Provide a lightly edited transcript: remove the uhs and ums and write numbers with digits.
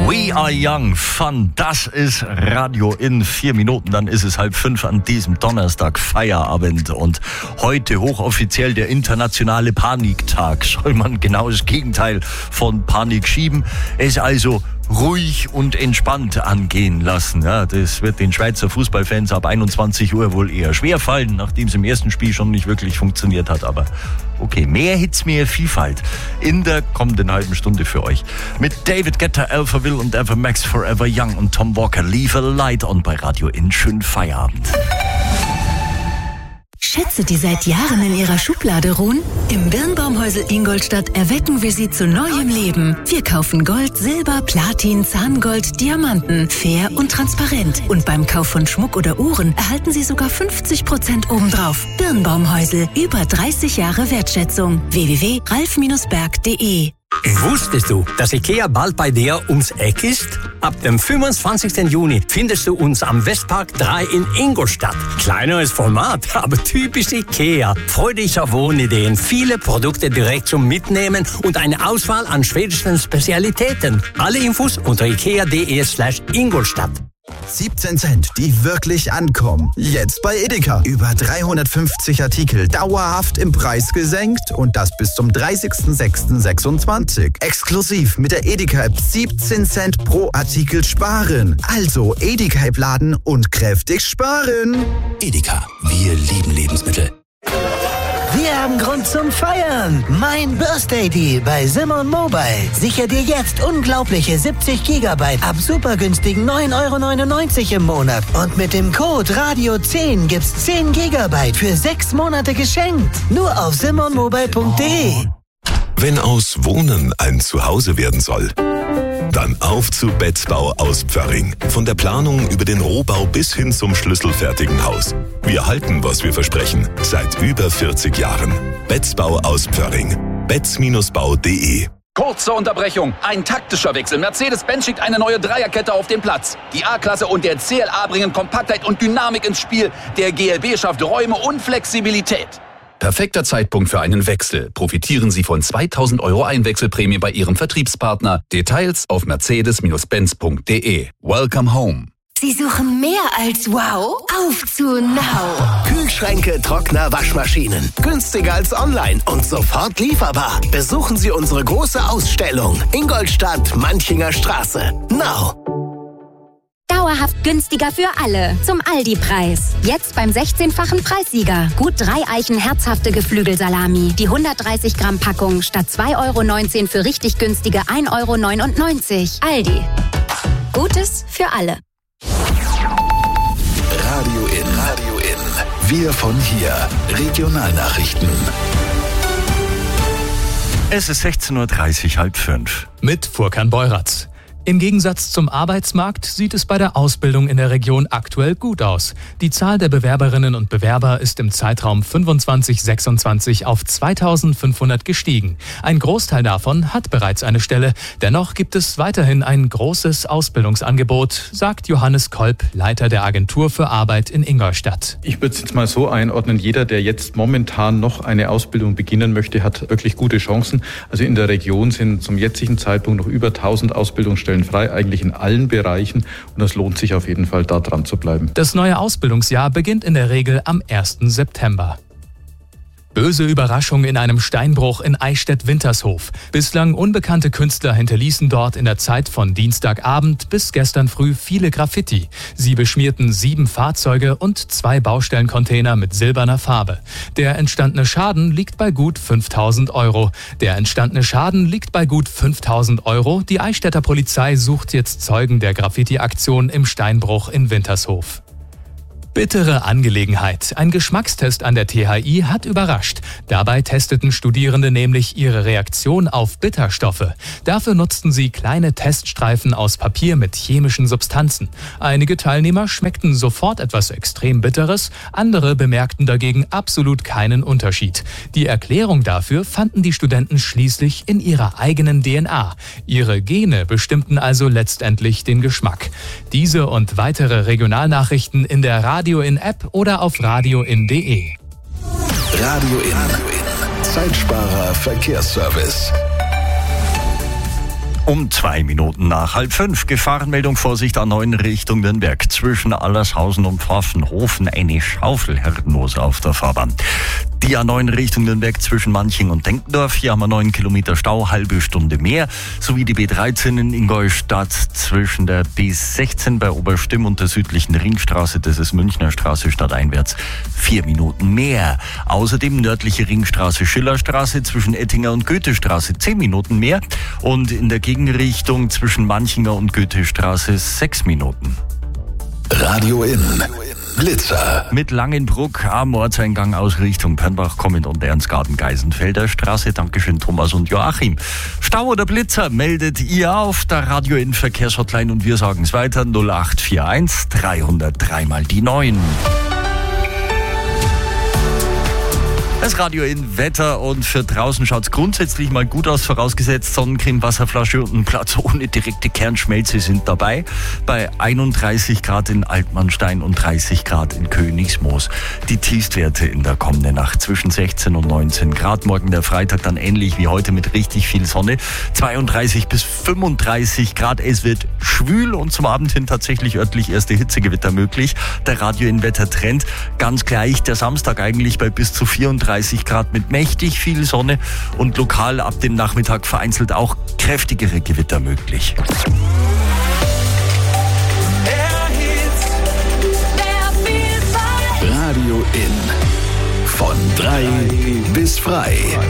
We are young, fun, das ist Radio in 4 Minuten, dann ist es 4:30 an diesem Donnerstag, Feierabend und heute hochoffiziell der internationale Paniktag. Soll man genau das Gegenteil von Panik schieben, es also ruhig und entspannt angehen lassen. Ja, das wird den Schweizer Fußballfans ab 21 Uhr wohl eher schwer fallen, nachdem es im ersten Spiel schon nicht wirklich funktioniert hat. Aber okay, mehr Hits, mehr Vielfalt in der kommenden halben Stunde für euch. Mit David Guetta, Alphaville und Evermax, Forever Young und Tom Walker, Leave a Light on bei Radio in. Schönen Feierabend. Schätze, die seit Jahren in ihrer Schublade ruhen? Im Birnbaumhäusl Ingolstadt erwecken wir sie zu neuem Leben. Wir kaufen Gold, Silber, Platin, Zahngold, Diamanten, fair und transparent. Und beim Kauf von Schmuck oder Uhren erhalten Sie sogar 50% obendrauf. Birnbaumhäusl, über 30 Jahre Wertschätzung. www.ralf-berg.de. Wusstest du, dass IKEA bald bei dir ums Eck ist? Ab dem 25. Juni findest du uns am Westpark 3 in Ingolstadt. Kleineres Format, aber typisch IKEA. Freu dich auf Wohnideen, viele Produkte direkt zum Mitnehmen und eine Auswahl an schwedischen Spezialitäten. Alle Infos unter ikea.de/Ingolstadt. 17 Cent, die wirklich ankommen. Jetzt bei Edeka. Über 350 Artikel dauerhaft im Preis gesenkt und das bis zum 30.06.26. Exklusiv mit der Edeka-App 17 Cent pro Artikel sparen. Also Edeka-App laden und kräftig sparen. Edeka, wir lieben Lebensmittel. Wir haben Grund zum Feiern. Mein Birthday Deal bei Simon Mobile. Sicher dir jetzt unglaubliche 70 GB ab super günstigen 9,99 € im Monat. Und mit dem Code Radio10 gibt's 10 GB für 6 Monate geschenkt. Nur auf simonmobile.de. Wenn aus Wohnen ein Zuhause werden soll, dann auf zu Betzbau aus Pförring. Von der Planung über den Rohbau bis hin zum schlüsselfertigen Haus. Wir halten, was wir versprechen. Seit über 40 Jahren. Betzbau aus Pförring. betz-bau.de. Kurze Unterbrechung. Ein taktischer Wechsel. Mercedes-Benz schickt eine neue Dreierkette auf den Platz. Die A-Klasse und der CLA bringen Kompaktheit und Dynamik ins Spiel. Der GLB schafft Räume und Flexibilität. Perfekter Zeitpunkt für einen Wechsel. Profitieren Sie von 2.000 € Einwechselprämie bei Ihrem Vertriebspartner. Details auf mercedes-benz.de. Welcome home. Sie suchen mehr als wow? Auf zu Now! Kühlschränke, Trockner, Waschmaschinen. Günstiger als online und sofort lieferbar. Besuchen Sie unsere große Ausstellung. Ingolstadt, Manchinger Straße. Now! Dauerhaft günstiger für alle. Zum Aldi-Preis. Jetzt beim 16-fachen Preissieger. Gut 3 Eichen herzhafte Geflügelsalami. Die 130 Gramm Packung statt 2,19 € für richtig günstige 1,99 €. Aldi. Gutes für alle. Radio in. Wir von hier. Regionalnachrichten. Es ist 16:30 Uhr, 16:30. Mit Furkan Beuratz. Im Gegensatz zum Arbeitsmarkt sieht es bei der Ausbildung in der Region aktuell gut aus. Die Zahl der Bewerberinnen und Bewerber ist im Zeitraum 25-26 auf 2.500 gestiegen. Ein Großteil davon hat bereits eine Stelle. Dennoch gibt es weiterhin ein großes Ausbildungsangebot, sagt Johannes Kolb, Leiter der Agentur für Arbeit in Ingolstadt. Ich würde es jetzt mal so einordnen, jeder, der jetzt momentan noch eine Ausbildung beginnen möchte, hat wirklich gute Chancen. Also in der Region sind zum jetzigen Zeitpunkt noch über 1.000 Ausbildungsstellen frei, eigentlich in allen Bereichen, und es lohnt sich auf jeden Fall, da dran zu bleiben. Das neue Ausbildungsjahr beginnt in der Regel am 1. September. Böse Überraschung in einem Steinbruch in Eichstätt-Wintershof. Bislang unbekannte Künstler hinterließen dort in der Zeit von Dienstagabend bis gestern früh viele Graffiti. Sie beschmierten 7 Fahrzeuge und 2 Baustellencontainer mit silberner Farbe. Der entstandene Schaden liegt bei gut 5.000 €. Die Eichstätter Polizei sucht jetzt Zeugen der Graffiti-Aktion im Steinbruch in Wintershof. Bittere Angelegenheit. Ein Geschmackstest an der THI hat überrascht. Dabei testeten Studierende nämlich ihre Reaktion auf Bitterstoffe. Dafür nutzten sie kleine Teststreifen aus Papier mit chemischen Substanzen. Einige Teilnehmer schmeckten sofort etwas extrem Bitteres, andere bemerkten dagegen absolut keinen Unterschied. Die Erklärung dafür fanden die Studenten schließlich in ihrer eigenen DNA. Ihre Gene bestimmten also letztendlich den Geschmack. Diese und weitere Regionalnachrichten in der Radio in App oder auf radioin.de. Radio in. Zeitsparer Verkehrsservice. Um 2 Minuten nach 4:30. Gefahrenmeldung, Vorsicht A9 Richtung Nürnberg. Zwischen Allershausen und Pfaffenhofen eine Schaufel herrenlos auf der Fahrbahn. Die A9 Richtung Nürnberg zwischen Manching und Denkendorf. Hier haben wir 9 Kilometer Stau, halbe Stunde mehr. Sowie die B13 in Ingolstadt zwischen der B16 bei Oberstimm und der südlichen Ringstraße. Das ist Münchner Straße stadteinwärts. 4 Minuten mehr. Außerdem nördliche Ringstraße, Schillerstraße zwischen Ettinger und Goethestraße 10 Minuten mehr. Und in der Gegenrichtung zwischen Manchinger und Goethestraße 6 Minuten. Radio In. Blitzer. Mit Langenbruck am Ortseingang aus Richtung Pernbach kommend und Ernstgarten-Geisenfelder Straße. Dankeschön, Thomas und Joachim. Stau oder Blitzer meldet ihr auf der Radio In Verkehrshotline und wir sagen es weiter. 0841 303 mal die 9. Das Radio in Wetter und für draußen schaut's grundsätzlich mal gut aus, vorausgesetzt Sonnencreme, Wasserflasche und ein Platz ohne direkte Kernschmelze sind dabei. Bei 31 Grad in Altmannstein und 30 Grad in Königsmoos. Die Tiefstwerte in der kommenden Nacht zwischen 16 und 19 Grad. Morgen der Freitag dann ähnlich wie heute mit richtig viel Sonne. 32 bis 35 Grad. Es wird schwül und zum Abend hin tatsächlich örtlich erste Hitzegewitter möglich. Der Radio in Wettertrend ganz gleich. Der Samstag eigentlich bei bis zu 34 Grad mit mächtig viel Sonne und lokal ab dem Nachmittag vereinzelt auch kräftigere Gewitter möglich. Radio In. Von 3 bis frei.